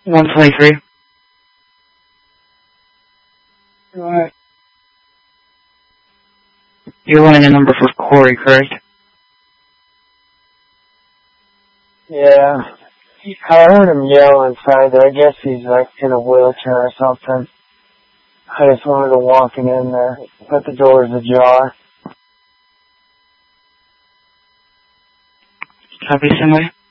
123. Alright. You're wanting a number for Corey, correct? Yeah. I heard him yell inside there. I guess he's like in a wheelchair or something. I just wanted to walk in there, but the door's ajar. Copy, Simway.